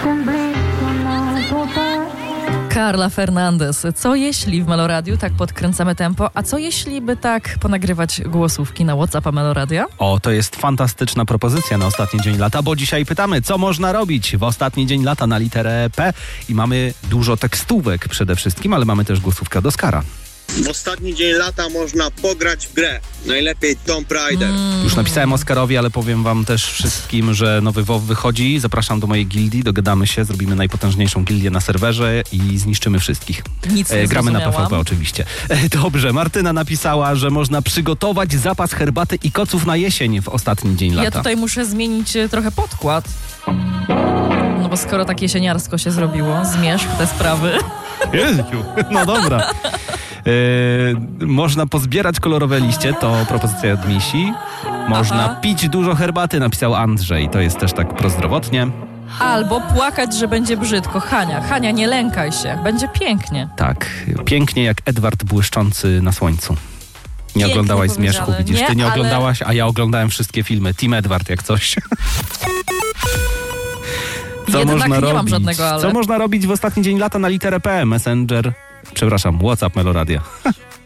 Carla Fernandez. Co jeśli w Meloradiu tak podkręcamy tempo, a co jeśli by tak ponagrywać głosówki na WhatsAppa Meloradia? O, to jest fantastyczna propozycja na ostatni dzień lata, bo dzisiaj pytamy, co można robić w ostatni dzień lata na literę P i mamy dużo tekstówek przede wszystkim, ale mamy też głosówkę od Oskara. W ostatni dzień lata można pograć w grę. Najlepiej Tomb Raider. Już napisałem Oskarowi, ale powiem wam też wszystkim, że nowy WoW wychodzi. Zapraszam do mojej gildii, dogadamy się, zrobimy najpotężniejszą gildię na serwerze i zniszczymy wszystkich. Nic nie Gramy na zrozumiałam. PvP oczywiście. Dobrze, Martyna napisała, że można przygotować zapas herbaty i koców na jesień w ostatni dzień lata. Ja tutaj muszę zmienić trochę podkład. No bo skoro tak jesieniarsko się zrobiło, zmierzch te sprawy. Jezu, no dobra. Można pozbierać kolorowe liście, to propozycja od Misi. Można pić dużo herbaty, napisał Andrzej. To jest też tak prozdrowotnie. Albo płakać, że będzie brzydko. Hania, nie lękaj się. Będzie pięknie. Tak, pięknie jak Edward błyszczący na słońcu. Nie Pięknie oglądałaś powiedziane. Zmierzchu, widzisz? Nie, Ty nie ale- oglądałaś, a ja oglądałem wszystkie filmy. Team Edward jak coś. Jednak nie mam żadnego ale. Co można robić w ostatni dzień lata na literę P? WhatsApp Meloradia.